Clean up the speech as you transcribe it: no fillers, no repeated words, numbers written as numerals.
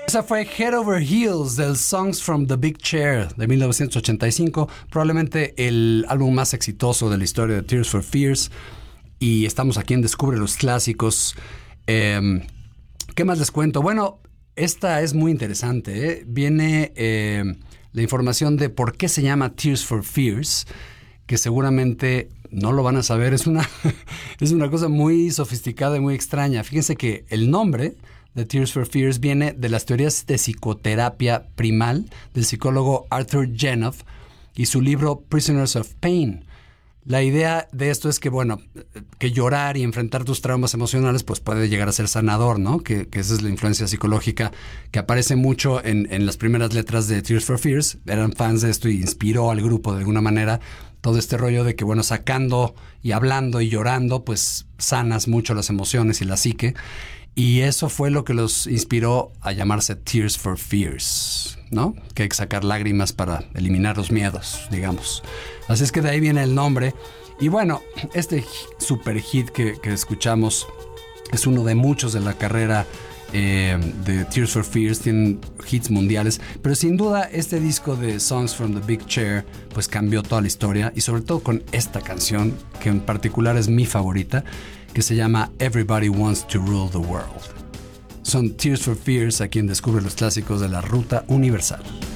Esa fue Head Over Heels del Songs from the Big Chair de 1985, probablemente el álbum más exitoso de la historia de Tears for Fears. Y estamos aquí en Descubre los Clásicos. ¿Qué más les cuento? Bueno, esta es muy interesante, ¿eh? Viene la información de por qué se llama Tears for Fears, que seguramente no lo van a saber. Es una cosa muy sofisticada y muy extraña. Fíjense que el nombre de Tears for Fears viene de las teorías de psicoterapia primal del psicólogo Arthur Jenoff y su libro Prisoners of Pain. La idea de esto es que, bueno, que llorar y enfrentar tus traumas emocionales pues puede llegar a ser sanador, ¿no? Que esa es la influencia psicológica que aparece mucho en las primeras letras de Tears for Fears. Eran fans de esto y inspiró al grupo de alguna manera todo este rollo de que, bueno, sacando y hablando y llorando, pues sanas mucho las emociones y la psique. Y eso fue lo que los inspiró a llamarse Tears for Fears, ¿no? Que hay que sacar lágrimas para eliminar los miedos, digamos. Así es que de ahí viene el nombre. Y bueno, este super hit que escuchamos es uno de muchos de la carrera de Tears for Fears. Tienen hits mundiales, pero sin duda este disco de Songs from the Big Chair pues cambió toda la historia, y sobre todo con esta canción que en particular es mi favorita, que se llama Everybody Wants to Rule the World. Son Tears for Fears aquí en Descubre los Clásicos de la Ruta Universal.